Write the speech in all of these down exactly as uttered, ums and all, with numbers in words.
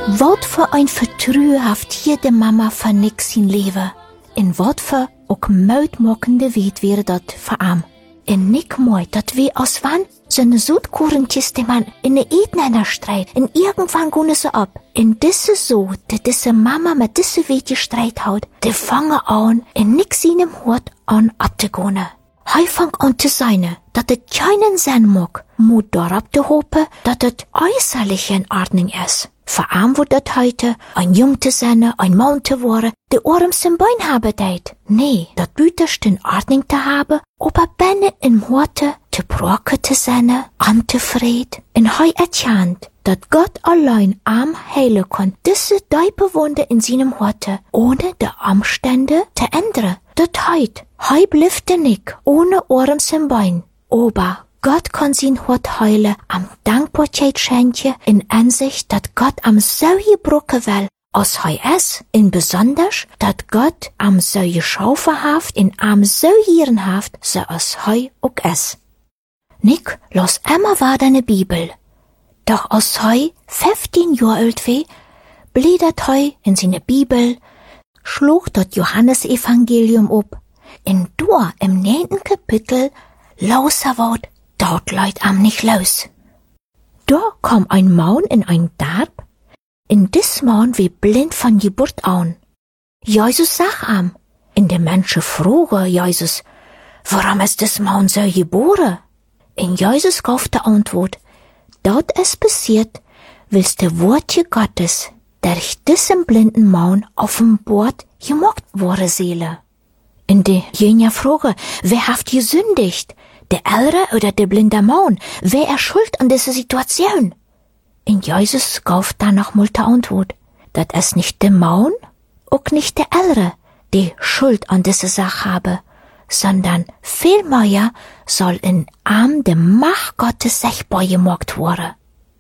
Wat voor een vertrouwen heeft jede mama van niks zijn leven. En wat voor ook muitmokkende weet weer dat voor hem. En niet mooi dat we als van zijn zoetkorentjes die man in de eten strijd. En irgendwann gaan ze op. En deze zo, dat deze mama met deze weetje strijd houdt, die vangen aan en niks in hem hoort aan op te gaan. Hij vangt aan te zijn dat het keinen zijn mag, moet daarop te hopen dat het äußerlich in ordnung is. Voor hem wordt het heute een jong te zijn, een man te worden, de oren zijn bein hebben deed. Nee, dat buitenst in ordnung te hebben, aber binnen in hoorte te broken te zijn, ontevreden. En hij erkent dat God allein am heilen kon, deze diepe wonde in zijn hoorte, ohne de omstände te ändern. Dat heit, hij blijft niet, ohne oren zijn bein. Aber Gott kann sein Hort heilen am Dankbarkeit schenken in Ansicht, dat Gott am so gebrochen will, als hij is, in besonders, dat Gott am so geschaffen haft, in am so gieren haft, zoals hij ook is. Nick las immer weiter in de Bibel. Doch als hij vijftien jaar oud war, blättert hij in seine Bibel, schlug dat Johannesevangelium op, en door im neunten Kapitel las er wat, dort leut am nicht los. Da kam ein Mann in ein Dorf, in dis Mann wie blind von Geburt an. Jesus sag am, in de Menschen fragen Jesus, warum ist dis Mann so geboren? En Jesus gaf de Antwort, dat is passiert, wils de Wortje Gottes, durch diesem blinden Mann offenbart gemacht worden seele. In de Jünger fragen, wer haft gesündigt? Der ältere oder der blinde Mann? Wer ist schuld an dieser Situation? Und Jesus gab dann noch mal die Antwort. Das ist nicht der Mann, auch nicht der ältere, die Schuld an dieser Sache habe, sondern vielmehr soll in ihm der Macht Gottes sichtbar gemacht werden.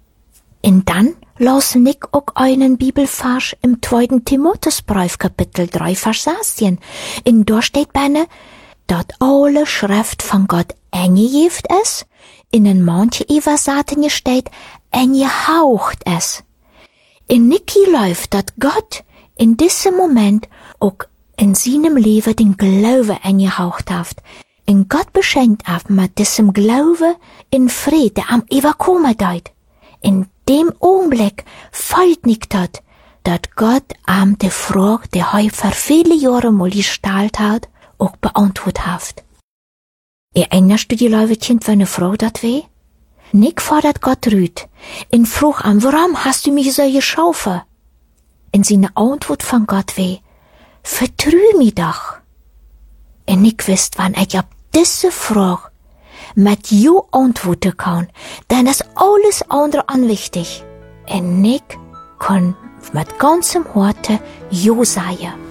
Und dann las ich auch einen Bibelvers im zweiten Timotheusbrief, Kapitel drei, Vers sechzehn. Und da steht bei dat alle Schrift von Gott eingegeben ist, in den manche Übersetzungen steht, eingehaucht ist. In Niki läuft, dat Gott in diesem Moment auch in seinem Leben den Glaube eingehaucht hat. Und Gott beschenkt hat mit diesem Glaube in Friede am Überkommen deut. In dem Augenblick fällt nicht dat, dat Gott am die Frage, die er vor viele Jahre mal gestellt hat, auch beantwortet hat. Erinnerst du die Leutchen, wenn eine Frau dat weh? Nick fordert Gott rüt, in frug am, warum hast du mich so geschaffen? In seine Antwort von Gott weh, vertrü mich doch. Und Nick wisst, wann ich ab diese Frage mit jo antworten kann, dann ist alles andere unwichtig. Und Nick kann mit ganzem Horte jo sagen.